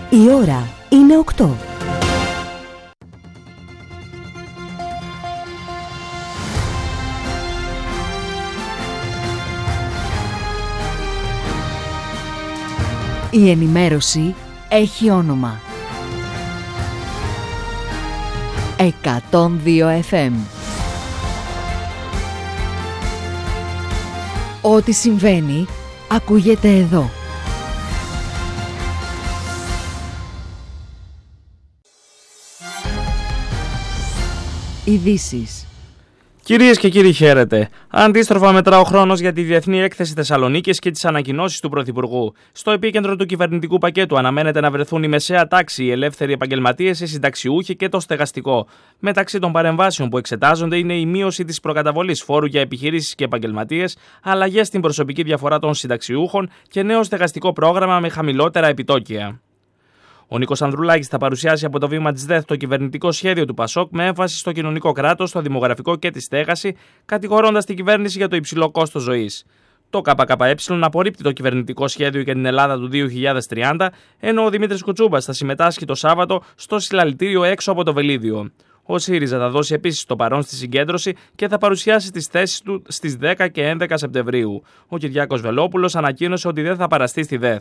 Η ώρα είναι 8. Η ενημέρωση έχει όνομα. 102 FM. Ό,τι συμβαίνει, ακούγεται εδώ. Ειδήσεις. Κυρίες και κύριοι, χαίρετε. Αντίστροφα μετρά ο χρόνος για τη Διεθνή Έκθεση Θεσσαλονίκης και τις ανακοινώσεις του Πρωθυπουργού. Στο επίκεντρο του κυβερνητικού πακέτου αναμένεται να βρεθούν η μεσαία τάξη, οι ελεύθεροι επαγγελματίες, οι συνταξιούχοι και το στεγαστικό. Μεταξύ των παρεμβάσεων που εξετάζονται είναι η μείωση της προκαταβολής φόρου για επιχειρήσεις και επαγγελματίες, αλλαγές στην προσωπική διαφορά των συνταξιούχων και νέο στεγαστικό πρόγραμμα με χαμηλότερα επιτόκια. Ο Νίκος Ανδρουλάκης θα παρουσιάσει από το βήμα της ΔΕΘ το κυβερνητικό σχέδιο του ΠΑΣΟΚ με έμφαση στο κοινωνικό κράτος, στο δημογραφικό και τη στέγαση, κατηγορώντας την κυβέρνηση για το υψηλό κόστος ζωής. Το ΚΚΕ απορρίπτει το κυβερνητικό σχέδιο για την Ελλάδα του 2030, ενώ ο Δημήτρης Κουτσούμπας θα συμμετάσχει το Σάββατο στο συλλαλητήριο έξω από το Βελίδιο. Ο ΣΥΡΙΖΑ θα δώσει επίσης το παρόν στη συγκέντρωση και θα παρουσιάσει τις θέσεις του στις 10 και 11 Σεπτεμβρίου. Ο Κυριάκος Βελόπουλος ανακοίνωσε ότι δεν θα παραστεί στη ΔΕΘ.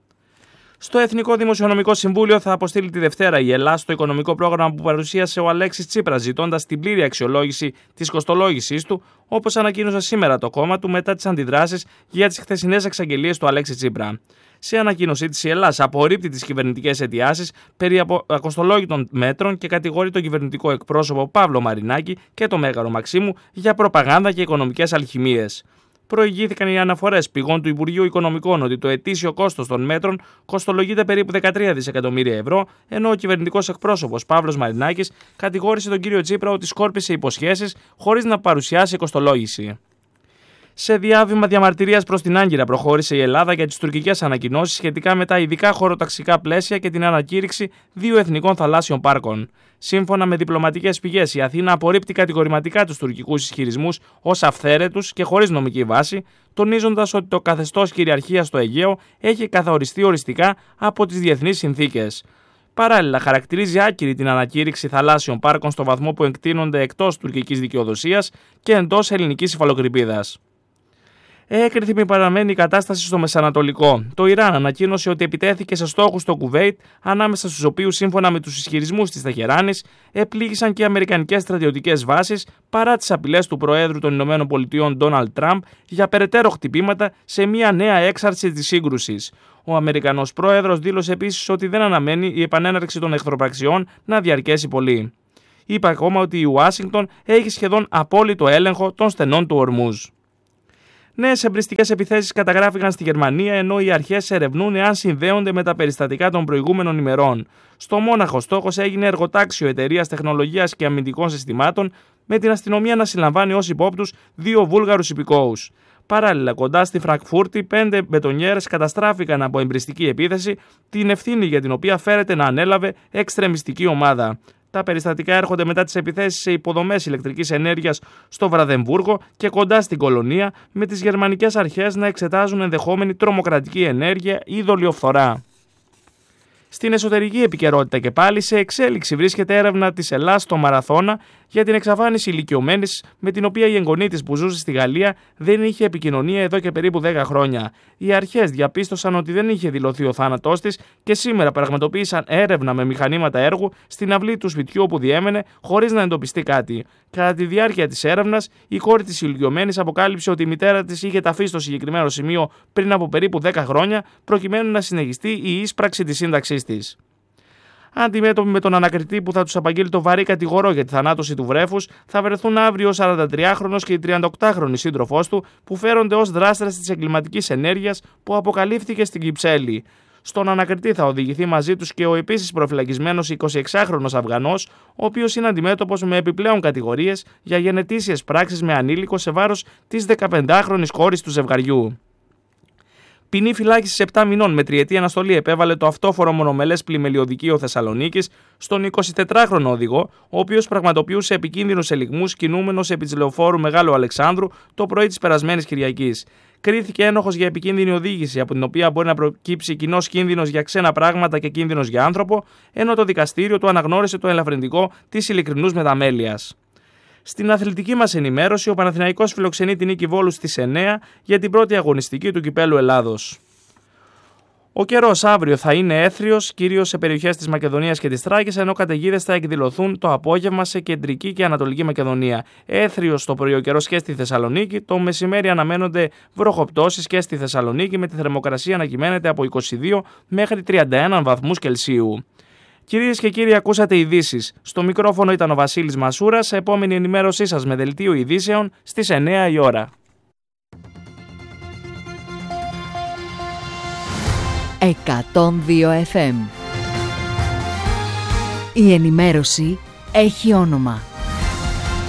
Στο Εθνικό Δημοσιονομικό Συμβούλιο θα αποστείλει τη Δευτέρα η Ελλάδα στο οικονομικό πρόγραμμα που παρουσίασε ο Αλέξης Τσίπρας, ζητώντας την πλήρη αξιολόγηση της κοστολόγησής του, όπως ανακοίνωσε σήμερα το κόμμα του μετά τις αντιδράσεις για τις χθεσινές εξαγγελίες του Αλέξη Τσίπρα. Σε ανακοίνωσή της, η Ελλάδα απορρίπτει τις κυβερνητικές αιτιάσεις περί ακοστολόγητων μέτρων και κατηγορεί τον κυβερνητικό εκπρόσωπο Παύλο Μαρινάκη και τον Μέγαρο Μαξίμου για προπαγάνδα και οικονομικές αλχημίες. Προηγήθηκαν οι αναφορές πηγών του Υπουργείου Οικονομικών ότι το ετήσιο κόστος των μέτρων κοστολογείται περίπου 13 δισεκατομμύρια ευρώ, ενώ ο κυβερνητικός εκπρόσωπος Παύλος Μαρινάκης κατηγόρησε τον κύριο Τσίπρα ότι σκόρπισε υποσχέσεις χωρίς να παρουσιάσει κοστολόγηση. Σε διάβημα διαμαρτυρίας προς την Άγκυρα προχώρησε η Ελλάδα για τις τουρκικές ανακοινώσεις σχετικά με τα ειδικά χωροταξικά πλαίσια και την ανακήρυξη 2 εθνικών θαλάσσιων πάρκων. Σύμφωνα με διπλωματικές πηγές, η Αθήνα απορρίπτει κατηγορηματικά τους τουρκικούς ισχυρισμούς ως αυθαίρετους και χωρίς νομική βάση, τονίζοντας ότι το καθεστώς κυριαρχίας στο Αιγαίο έχει καθοριστεί οριστικά από τις διεθνείς συνθήκες. Παράλληλα, χαρακτηρίζει άκυρη την ανακήρυξη θαλάσσιων πάρκων στο βαθμό που εκτείνονται εκτός τουρκικής δικαιοδοσίας και εντός ελληνικής υφαλοκρηπίδας. Έκρηθμη παραμένει η κατάσταση στο Μεσανατολικό. Το Ιράν ανακοίνωσε ότι επιτέθηκε σε στόχους στο Κουβέιτ, ανάμεσα στους οποίους, σύμφωνα με τους ισχυρισμούς της Τεχεράνης, επλήγησαν και αμερικανικές στρατιωτικές βάσεις παρά τις απειλές του Προέδρου των ΗΠΑ Ντόναλντ Τραμπ για περαιτέρω χτυπήματα σε μια νέα έξαρση της σύγκρουσης. Ο Αμερικανός Πρόεδρος δήλωσε επίσης ότι δεν αναμένει η επανέναρξη των εχθροπραξιών να διαρκέσει πολύ. Είπε ακόμα ότι η Ουάσιγκτον έχει σχεδόν απόλυτο έλεγχο των στενών του Ορμούζ. Νέες εμπριστικές επιθέσεις καταγράφηκαν στη Γερμανία, ενώ οι αρχές ερευνούν εάν συνδέονται με τα περιστατικά των προηγούμενων ημερών. Στο Μόναχο, στόχος έγινε εργοτάξιο εταιρείας τεχνολογίας και αμυντικών συστημάτων, με την αστυνομία να συλλαμβάνει ως υπόπτους 2 Βούλγαρους υπηκόους. Παράλληλα, κοντά στη Φραγκφούρτη, 5 μπετονιέρες καταστράφηκαν από εμπριστική επίθεση, την ευθύνη για την οποία φέρεται να ανέλαβε εξτρεμιστική ομάδα. Τα περιστατικά έρχονται μετά τις επιθέσεις σε υποδομές ηλεκτρικής ενέργειας στο Βραδεμβούργο και κοντά στην Κολονία, με τις γερμανικές αρχές να εξετάζουν ενδεχόμενη τρομοκρατική ενέργεια ή δολιοφθορά. Στην εσωτερική επικαιρότητα και πάλι, σε εξέλιξη βρίσκεται έρευνα της Ελλάς στο Μαραθώνα για την εξαφάνιση ηλικιωμένης με την οποία η εγγονή της που ζούσε στη Γαλλία δεν είχε επικοινωνία εδώ και περίπου 10 χρόνια. Οι αρχές διαπίστωσαν ότι δεν είχε δηλωθεί ο θάνατός της και σήμερα πραγματοποίησαν έρευνα με μηχανήματα έργου στην αυλή του σπιτιού όπου διέμενε χωρίς να εντοπιστεί κάτι. Κατά τη διάρκεια της έρευνας, η κόρη της ηλικιωμένης αποκάλυψε ότι η μητέρα της είχε ταφεί στο συγκεκριμένο σημείο πριν από περίπου 10 χρόνια, προκειμένου να συνεχιστεί η ίσπραξη της σύνταξής της. Αντιμέτωποι με τον ανακριτή που θα τους απαγγείλει το βαρύ κατηγορό για τη θανάτωση του βρέφους, θα βρεθούν αύριο ο 43χρονος και η 38χρονη σύντροφός του, που φέρονται ως δράστες της εγκληματικής ενέργειας που αποκαλύφθηκε στην Κυψέλη. Στον ανακριτή θα οδηγηθεί μαζί τους και ο επίσης προφυλακισμένος 26χρονος Αφγανός, ο οποίος είναι αντιμέτωπος με επιπλέον κατηγορίες για γενετήσιες πράξεις με ανήλικο σε βάρος της 15χρονης κόρης του ζευγαριού. Ποινή φυλάκισης 7 μηνών με 3ετή αναστολή επέβαλε το αυτόφορο μονομελές πλημελιωδικείο Θεσσαλονίκης στον 24χρονο οδηγό, ο οποίος πραγματοποιούσε επικίνδυνους ελιγμούς κινούμενος επί της λεωφόρου Μεγάλου Αλεξάνδρου το πρωί της περασμένης Κυριακής. κρίθηκε ένοχος για επικίνδυνη οδήγηση, από την οποία μπορεί να προκύψει κοινός κίνδυνος για ξένα πράγματα και κίνδυνος για άνθρωπο, ενώ το δικαστήριο του αναγνώρισε το ελαφρυντικό της ειλικρινούς μεταμέλειας. Στην αθλητική μας ενημέρωση, ο Παναθηναϊκός φιλοξενεί την νίκη Βόλου στις 9 για την πρώτη αγωνιστική του Κυπέλλου Ελλάδος. Ο καιρός αύριο θα είναι έθριος, κυρίως σε περιοχές της Μακεδονίας και της Θράκης, ενώ καταιγίδες θα εκδηλωθούν το απόγευμα σε κεντρική και ανατολική Μακεδονία. Έθριος το πρωί ο καιρός και στη Θεσσαλονίκη, το μεσημέρι αναμένονται βροχοπτώσεις και στη Θεσσαλονίκη, με τη θερμοκρασία να κυμαίνεται από 22 μέχρι 31 βαθμούς Κελσίου. Κυρίες και κύριοι, ακούσατε ειδήσεις. Στο μικρόφωνο ήταν ο Βασίλης Μασούρας. Σε επόμενη ενημέρωσή σας με δελτίο ειδήσεων στις 9 η ώρα. 102 FM. Η ενημέρωση έχει όνομα.